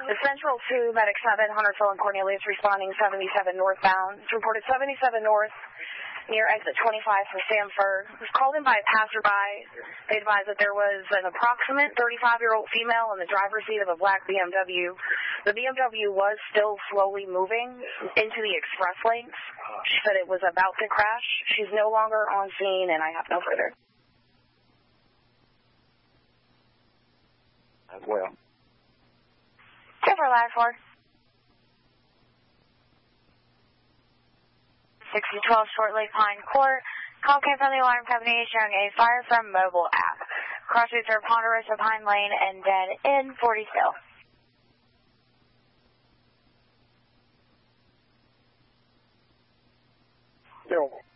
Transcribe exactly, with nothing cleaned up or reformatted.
The Central two, Medic seven, Huntersville and Cornelius responding seventy-seven northbound. It's reported seventy-seven north near exit twenty-five for Sanford. It was called in by a passerby. They advised that there was an approximate thirty-five-year-old female in the driver's seat of a black B M W. The B M W was still slowly moving into the express lanes. She said it was about to crash. She's no longer on scene, and I have no further. As well. ten for line four. sixty twelve Short Lake Pine Court. Call came from the alarm company showing a fire from mobile app. Crossroads are Ponderosa, Pine Lane, and dead in forty still. Zero.